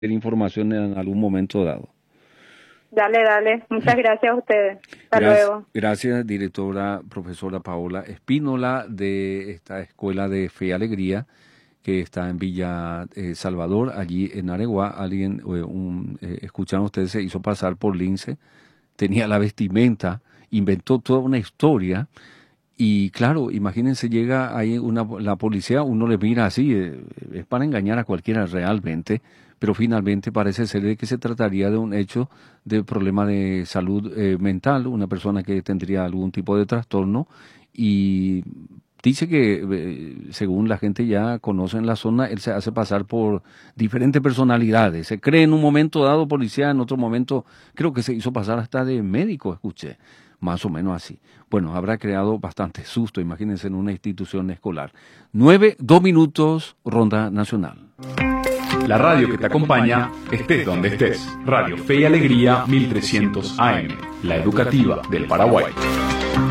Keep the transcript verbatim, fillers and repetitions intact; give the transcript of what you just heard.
información en algún momento dado. Dale, dale. Muchas gracias a ustedes. Hasta Gracias, luego. gracias, directora profesora Paola Espínola de esta Escuela de Fe y Alegría que está en Villa eh, Salvador, allí en Areguá. Alguien, eh, un, eh, escucharon ustedes, se hizo pasar por lince, tenía la vestimenta, inventó toda una historia. Y claro, imagínense, llega ahí una, la policía, uno le mira así, eh, es para engañar a cualquiera realmente, pero finalmente parece ser de que se trataría de un hecho de problema de salud eh, mental, una persona que tendría algún tipo de trastorno y dice que eh, según la gente ya conoce en la zona, él se hace pasar por diferentes personalidades, se cree en un momento dado policía, en otro momento creo que se hizo pasar hasta de médico, escuché. Más o menos así. Bueno, habrá creado bastante susto, imagínense, en una institución escolar. Nueve, dos minutos, ronda nacional. La radio que te acompaña, estés donde estés. Radio Fe y Alegría mil trescientos A M, la educativa del Paraguay.